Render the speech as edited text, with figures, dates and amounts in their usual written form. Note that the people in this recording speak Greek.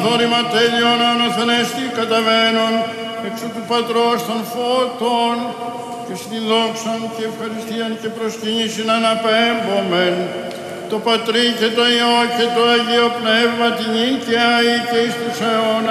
θόρυμα τέλειον αναθενέστη καταβαίνων, εξ του Πατρός των φώτων, και στη δόξαν και ευχαριστίαν και προσκύνησιν αναπέμπομεν, το Πατρί και το Υιό και το Αγίο Πνεύμα την νίκαια ή και εις τους αιώνας.